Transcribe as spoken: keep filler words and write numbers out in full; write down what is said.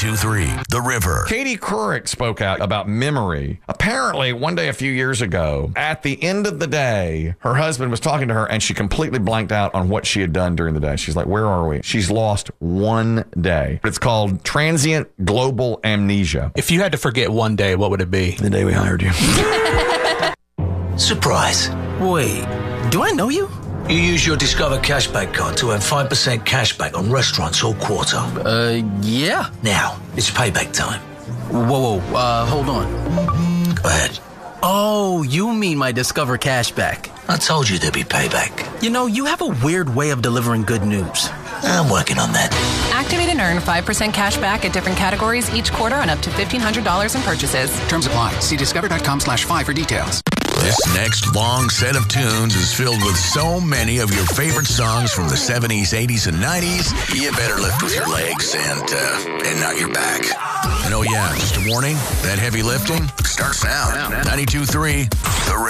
ninety-two point three The River. Katie Couric spoke out about memory. Apparently, one day a few years ago, at the end of the day, her husband was talking to her and she completely blanked out on what she had done during the day. She's like, where are we? She's lost one day. It's called transient global amnesia. If you had to forget one day, what would it be? The day we hired you. Surprise. Wait, do I know you? You use your Discover Cashback card to earn five percent cashback on restaurants all quarter. Uh, yeah. Now, it's payback time. Whoa, whoa, uh, hold on. Go ahead. Oh, you mean my Discover Cashback. I told you there'd be payback. You know, you have a weird way of delivering good news. I'm working on that. Activate and earn five percent cash back at different categories each quarter on up to fifteen hundred dollars in purchases. Terms apply. See discover.com slash five for details. This next long set of tunes is filled with so many of your favorite songs from the seventies, eighties, and nineties. You better lift with your legs and, uh, and not your back. And oh yeah, just a warning, that heavy lifting starts now. ninety-two point three The River.